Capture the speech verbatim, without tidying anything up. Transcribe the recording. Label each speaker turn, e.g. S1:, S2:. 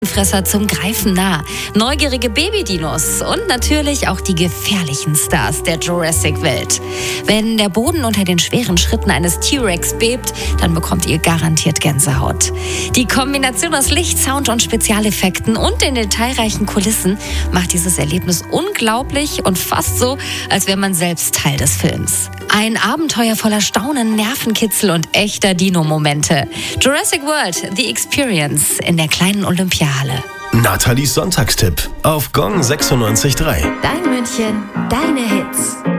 S1: Fresser zum Greifen nah, neugierige Babydinos und natürlich auch die gefährlichen Stars der Jurassic-Welt. Wenn der Boden unter den schweren Schritten eines T-Rex bebt, dann bekommt ihr garantiert Gänsehaut. Die Kombination aus Licht, Sound und Spezialeffekten und den detailreichen Kulissen macht dieses Erlebnis unglaublich und fast so, als wäre man selbst Teil des Films. Ein Abenteuer voller Staunen, Nervenkitzel und echter Dino-Momente. Jurassic World, The Experience in der kleinen Olympiahalle.
S2: Nathalies Sonntagstipp auf Gong sechsundneunzig Komma drei.
S3: Dein München, deine Hits.